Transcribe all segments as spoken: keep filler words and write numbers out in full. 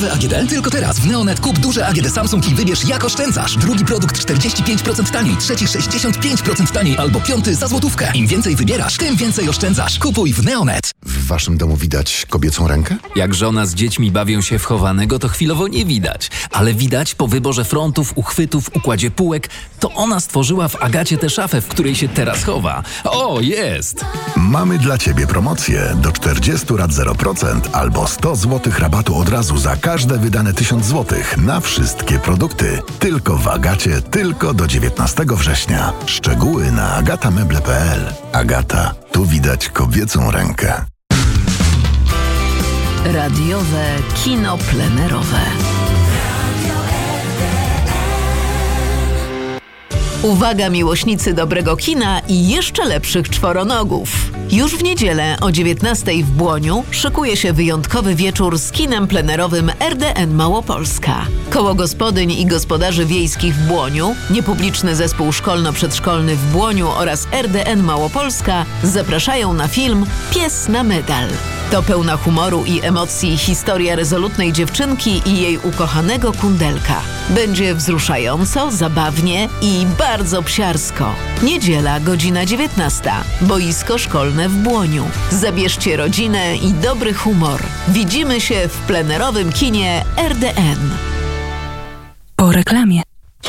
A G D? Tylko teraz w Neonet kup duże A G D Samsung i wybierz, jak oszczędzasz. Drugi produkt czterdzieści pięć procent taniej, trzeci sześćdziesiąt pięć procent taniej albo piąty za złotówkę. Im więcej wybierasz, tym więcej oszczędzasz. Kupuj w Neonet. W waszym domu widać kobiecą rękę? Jak żona z dziećmi bawią się w chowanego, to chwilowo nie widać. Ale widać po wyborze frontów, uchwytów, układzie półek, to ona stworzyła w Agacie tę szafę, w której się teraz chowa. O, jest! Mamy dla ciebie promocję do czterdzieści lat zero procent albo sto złotych rabatu od razu za każde wydane tysiąc złotych na wszystkie produkty. Tylko w Agacie, tylko do dziewiętnastego września. Szczegóły na agatameble kropka p l. Agata, tu widać kobiecą rękę. Radiowe kino plenerowe. Uwaga, miłośnicy dobrego kina i jeszcze lepszych czworonogów. Już w niedzielę o dziewiętnastej w Błoniu szykuje się wyjątkowy wieczór z kinem plenerowym R D N Małopolska. Koło Gospodyń i Gospodarzy Wiejskich w Błoniu, Niepubliczny Zespół Szkolno-Przedszkolny w Błoniu oraz R D N Małopolska zapraszają na film Pies na medal. To pełna humoru i emocji historia rezolutnej dziewczynki i jej ukochanego kundelka. Będzie wzruszająco, zabawnie i bardzo psiarsko. Niedziela, godzina dziewiętnasta. Boisko szkolne w Błoniu. Zabierzcie rodzinę i dobry humor. Widzimy się w plenerowym kinie R D N. Po reklamie.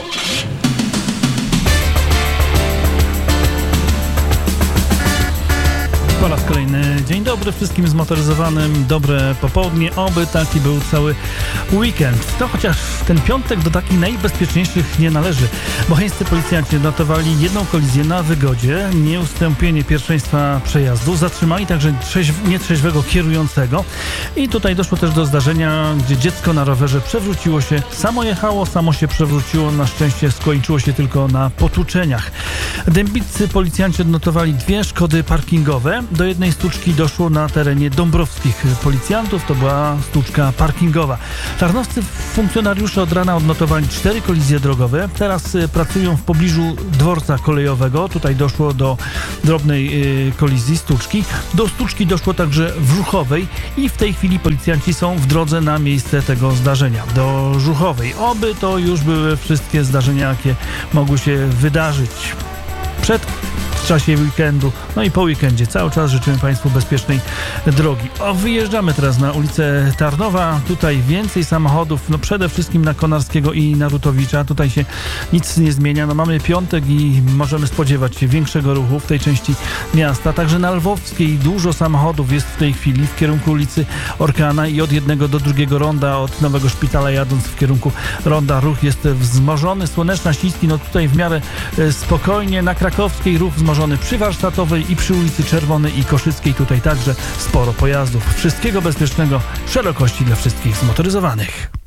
Po raz kolejny dzień dobry wszystkim zmotoryzowanym, dobre popołudnie, oby taki był cały weekend. To chociaż ten piątek do takich najbezpieczniejszych nie należy. Bocheńscy policjanci notowali jedną kolizję na Wygodzie, nieustąpienie pierwszeństwa przejazdu, zatrzymali także trzeźw- nietrzeźwego kierującego i tutaj doszło też do zdarzenia, gdzie dziecko na rowerze przewróciło się, samo jechało, samo się przewróciło, na szczęście skończyło się tylko na potłuczeniach. Dębiccy policjanci odnotowali dwie szkody parkingowe. Do jednej stłuczki doszło na terenie dąbrowskich policjantów, to była stłuczka parkingowa. Tarnowscy funkcjonariusze od rana odnotowali cztery kolizje drogowe. Teraz pracują w pobliżu dworca kolejowego. Tutaj doszło do drobnej y, kolizji, stłuczki. Do stłuczki doszło także w Żuchowej i w tej chwili policjanci są w drodze na miejsce tego zdarzenia, do Żuchowej. Oby to już były wszystkie zdarzenia, jakie mogły się wydarzyć przed w czasie weekendu, no i po weekendzie. Cały czas życzymy Państwu bezpiecznej drogi. O, wyjeżdżamy teraz na ulicę Tarnowa. Tutaj więcej samochodów, no przede wszystkim na Konarskiego i Narutowicza. Tutaj się nic nie zmienia. No mamy piątek i możemy spodziewać się większego ruchu w tej części miasta. Także na Lwowskiej dużo samochodów jest w tej chwili w kierunku ulicy Orkana i od jednego do drugiego ronda, od Nowego Szpitala jadąc w kierunku ronda ruch jest wzmożony. Słoneczna Śliski, no tutaj w miarę spokojnie. Na Krakowskiej ruch wzmożony przy Warsztatowej i przy ulicy Czerwonej i Koszyckiej. Tutaj także sporo pojazdów. Wszystkiego bezpiecznego, szerokości dla wszystkich zmotoryzowanych.